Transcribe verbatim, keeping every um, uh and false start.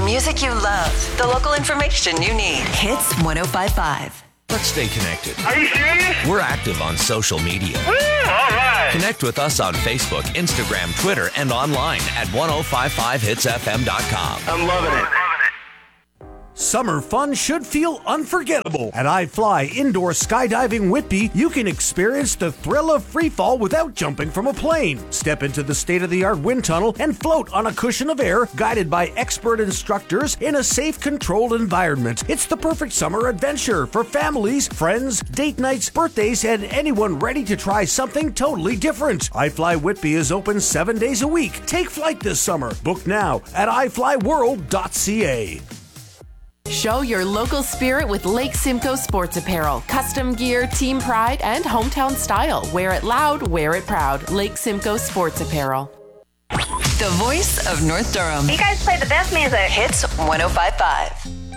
music you love. The local information you need. Hits one oh five point five. Let's stay connected. Are you serious? We're active on social media. Woo, all right. Connect with us on Facebook, Instagram, Twitter, and online at ten fifty-five hits f m dot com. I'm loving it. Summer fun should feel unforgettable. At iFly Indoor Skydiving Whitby, you can experience the thrill of freefall without jumping from a plane. Step into the state-of-the-art wind tunnel and float on a cushion of air, guided by expert instructors in a safe, controlled environment. It's the perfect summer adventure for families, friends, date nights, birthdays, and anyone ready to try something totally different. iFly Whitby is open seven days a week. Take flight this summer. Book now at i fly world dot c a. Show your local spirit with Lake Simcoe Sports Apparel. Custom gear, team pride, and hometown style. Wear it loud, wear it proud. Lake Simcoe Sports Apparel. The voice of North Durham. You guys play the best music. Hits one oh five point five.